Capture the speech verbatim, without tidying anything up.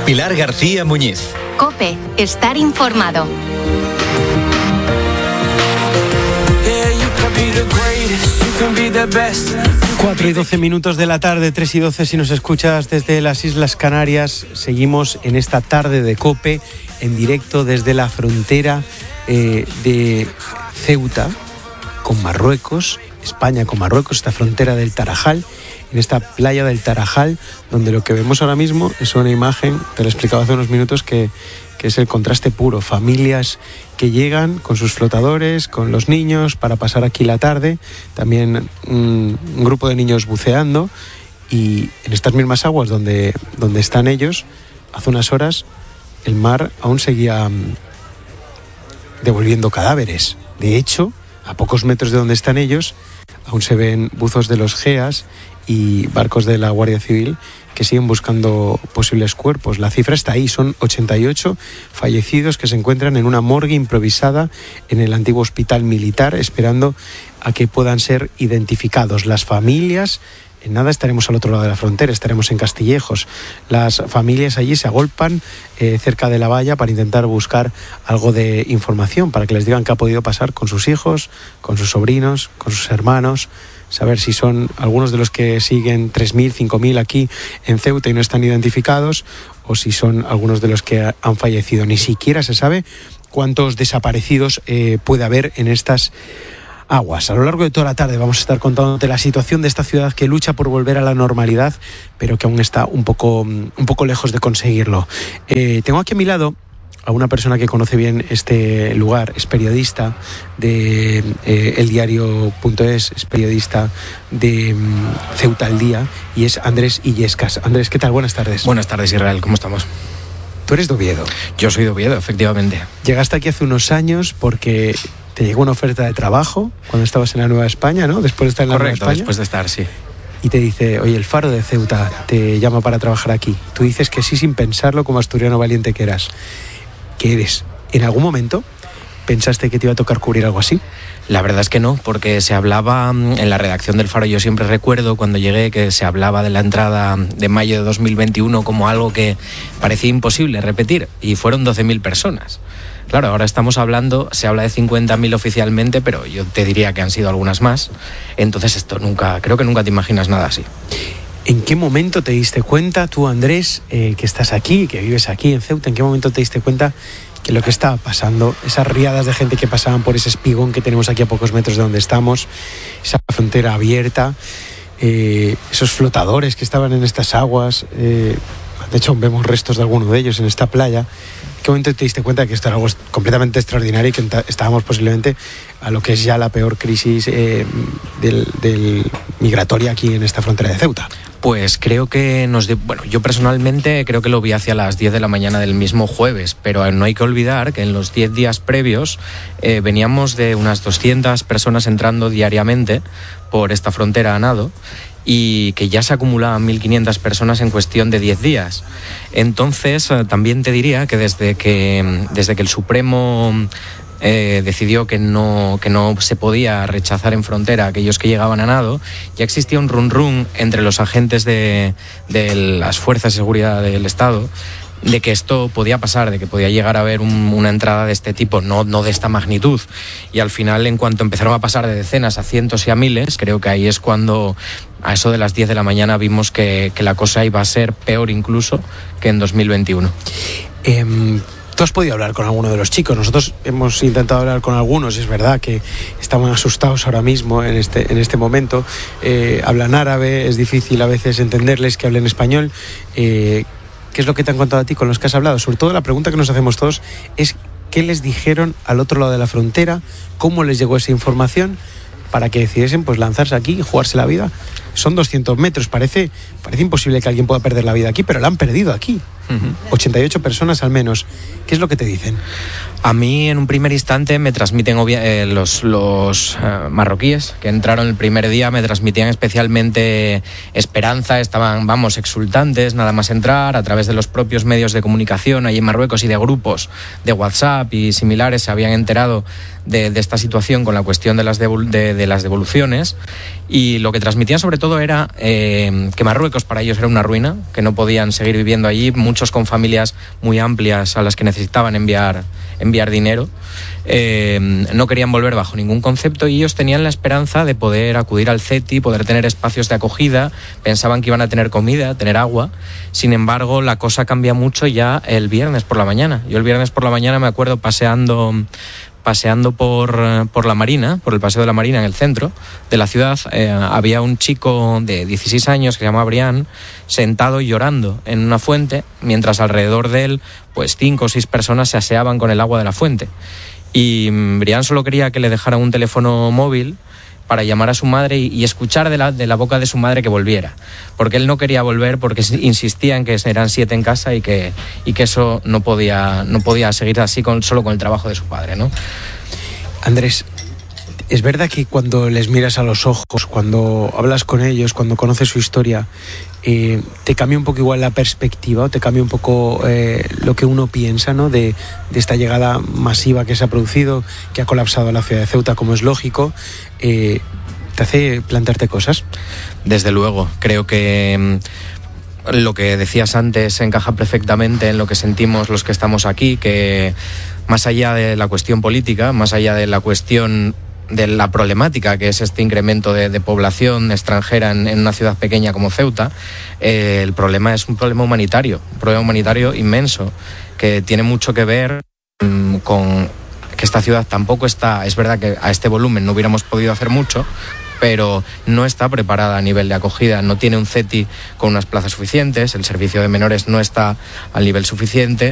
Pilar García Muñiz. COPE, estar informado. cuatro y doce minutos de la tarde, tres y doce si nos escuchas desde las Islas Canarias. Seguimos en esta tarde de COPE, en directo desde la frontera eh, de Ceuta con Marruecos, España con Marruecos, esta frontera del Tarajal, en esta playa del Tarajal, donde lo que vemos ahora mismo es una imagen, te lo explicaba hace unos minutos, que, que es el contraste puro. Familias que llegan con sus flotadores, con los niños, para pasar aquí la tarde. También un, un grupo de niños buceando. Y en estas mismas aguas donde, donde están ellos, hace unas horas, el mar aún seguía um, devolviendo cadáveres. De hecho, a pocos metros de donde están ellos, aún se ven buzos de los GEAS y barcos de la Guardia Civil que siguen buscando posibles cuerpos. La cifra está ahí, son ochenta y ocho fallecidos que se encuentran en una morgue improvisada en el antiguo hospital militar, esperando a que puedan ser identificados. Las familias, en nada estaremos al otro lado de la frontera, estaremos en Castillejos. Las familias allí se agolpan eh, cerca de la valla para intentar buscar algo de información, para que les digan qué ha podido pasar con sus hijos, con sus sobrinos, con sus hermanos, saber si son algunos de los que siguen tres mil, cinco mil aquí en Ceuta y no están identificados, o si son algunos de los que han fallecido. Ni siquiera se sabe cuántos desaparecidos eh, puede haber en estas aguas. A lo largo de toda la tarde vamos a estar contándote la situación de esta ciudad que lucha por volver a la normalidad, pero que aún está un poco, un poco lejos de conseguirlo. Eh, tengo aquí a mi lado a una persona que conoce bien este lugar, es periodista de eh, el diario punto es, es periodista de um, Ceuta al Día, y es Andrés Illescas. Andrés, ¿qué tal? Buenas tardes. Buenas tardes, Israel, ¿cómo estamos? Tú eres de Oviedo. Yo soy de Oviedo, efectivamente. Llegaste aquí hace unos años porque te llegó una oferta de trabajo cuando estabas en la Nueva España, ¿no? Después de estar en la Correcto, Nueva España. después de estar, sí. Y te dice, oye, el Faro de Ceuta te llama para trabajar aquí. Tú dices que sí sin pensarlo, como asturiano valiente que eras. ¿Qué eres? ¿En algún momento pensaste que te iba a tocar cubrir algo así? La verdad es que no, porque se hablaba en la redacción del Faro, yo siempre recuerdo cuando llegué que se hablaba de la entrada de mayo de dos mil veintiuno como algo que parecía imposible repetir, y fueron doce mil personas. Claro, ahora estamos hablando, se habla de cincuenta mil oficialmente, pero yo te diría que han sido algunas más. Entonces esto nunca, creo que nunca te imaginas nada así. ¿En qué momento te diste cuenta, tú Andrés, eh, que estás aquí, que vives aquí en Ceuta, en qué momento te diste cuenta que lo que estaba pasando, esas riadas de gente que pasaban por ese espigón que tenemos aquí a pocos metros de donde estamos, esa frontera abierta, eh, esos flotadores que estaban en estas aguas, eh, de hecho vemos restos de alguno de ellos en esta playa? ¿En qué momento te diste cuenta de que esto era algo completamente extraordinario y que estábamos posiblemente a lo que es ya la peor crisis eh, del, del migratoria aquí en esta frontera de Ceuta? Pues creo que nos... De, bueno, yo personalmente creo que lo vi hacia las diez de la mañana del mismo jueves, pero no hay que olvidar que en los diez días previos eh, veníamos de unas doscientas personas entrando diariamente por esta frontera a nado, y que ya se acumulaban mil quinientas personas en cuestión de diez días. Entonces, eh, también te diría que desde que, desde que el Supremo eh, decidió que no, que no se podía rechazar en frontera a aquellos que llegaban a nado, ya existía un run run entre los agentes de, de las fuerzas de seguridad del Estado de que esto podía pasar, de que podía llegar a haber un, una entrada de este tipo, no, no de esta magnitud. Y al final, en cuanto empezaron a pasar de decenas a cientos y a miles, creo que ahí es cuando, a eso de las diez de la mañana, vimos que, que la cosa iba a ser peor incluso que en dos mil veintiuno. Eh, ¿Tú has podido hablar con alguno de los chicos? Nosotros hemos intentado hablar con algunos, es verdad que estaban asustados ahora mismo en este, en este momento. Eh, hablan árabe, es difícil a veces entenderles que hablen español. Eh, ¿Qué es lo que te han contado a ti con los que has hablado? Sobre todo la pregunta que nos hacemos todos es ¿qué les dijeron al otro lado de la frontera? ¿Cómo les llegó esa información para que decidiesen pues lanzarse aquí y jugarse la vida? Son doscientos metros, parece, parece imposible que alguien pueda perder la vida aquí, pero la han perdido aquí. Uh-huh. ochenta y ocho personas al menos. ¿Qué es lo que te dicen? A mí en un primer instante me transmiten obvia- eh, los, los eh, marroquíes que entraron el primer día, me transmitían especialmente esperanza, estaban, vamos, exultantes nada más entrar. A través de los propios medios de comunicación ahí en Marruecos y de grupos de WhatsApp y similares se habían enterado de, de esta situación con la cuestión de las, devol- de, de las devoluciones, y lo que transmitían sobre todo era eh, que Marruecos Marruecos para ellos era una ruina, que no podían seguir viviendo allí, muchos con familias muy amplias a las que necesitaban enviar, enviar dinero. Eh, no querían volver bajo ningún concepto y ellos tenían la esperanza de poder acudir al CETI, poder tener espacios de acogida, pensaban que iban a tener comida, tener agua. Sin embargo, la cosa cambia mucho ya el viernes por la mañana. Yo el viernes por la mañana me acuerdo paseando paseando por, por la Marina, por el Paseo de la Marina en el centro de la ciudad. Eh, había un chico de dieciséis años que se llamaba Brian, sentado y llorando en una fuente, mientras alrededor de él pues cinco o seis personas se aseaban con el agua de la fuente. Y Brian solo quería que le dejaran un teléfono móvil para llamar a su madre y, y escuchar de la, de la boca de su madre que volviera, porque él no quería volver porque insistía en que eran siete en casa y que, y que eso no podía, no podía seguir así con, solo con el trabajo de su padre, ¿no? Andrés, es verdad que cuando les miras a los ojos, cuando hablas con ellos, cuando conoces su historia, eh, te cambia un poco igual la perspectiva, o te cambia un poco eh, lo que uno piensa, ¿no? de, de esta llegada masiva que se ha producido, que ha colapsado la ciudad de Ceuta, como es lógico. Eh, ¿te hace plantearte cosas? Desde luego, creo que mmm, lo que decías antes encaja perfectamente en lo que sentimos los que estamos aquí, que más allá de la cuestión política, más allá de la cuestión de la problemática que es este incremento de, de población extranjera en, en una ciudad pequeña como Ceuta, eh, el problema es un problema humanitario, un problema humanitario inmenso, que tiene mucho que ver mmm, con que esta ciudad tampoco está, es verdad que a este volumen no hubiéramos podido hacer mucho, pero no está preparada a nivel de acogida, no tiene un CETI con unas plazas suficientes, el servicio de menores no está al nivel suficiente